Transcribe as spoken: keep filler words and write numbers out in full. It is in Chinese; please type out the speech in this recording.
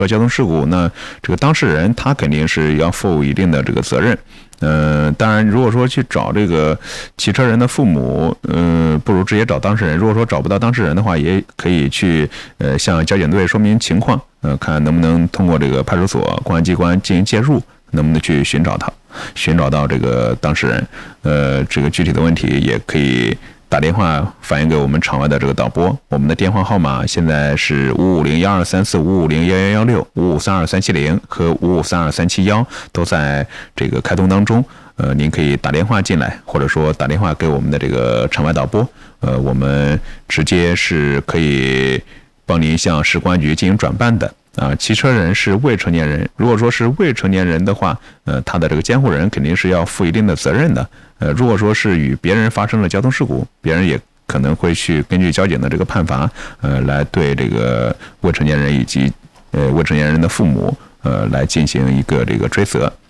交通事故，那这个当事人他肯定是要负一定的这个责任。呃，当然，如果说去找这个骑车人的父母，嗯、呃，不如直接找当事人。如果说找不到当事人的话，也可以去呃向交警队说明情况，呃，看能不能通过这个派出所、公安机关进行介入，能不能去寻找他，寻找到这个当事人。呃，这个具体的问题也可以打电话反映给我们场外的这个导播，我们的电话号码现在是五五零幺二三四五五零幺幺幺六五五三二三七零和五五三二三七幺都在这个开通当中。呃，您可以打电话进来，或者说打电话给我们的这个场外导播，呃，我们直接是可以帮您向市公安局进行转办的。啊，骑车人是未成年人，如果说是未成年人的话，呃，他的这个监护人肯定是要负一定的责任的。呃，如果说是与别人发生了交通事故，别人也可能会去根据交警的这个判罚，呃，来对这个未成年人以及呃未成年人的父母，呃，来进行一个这个追责。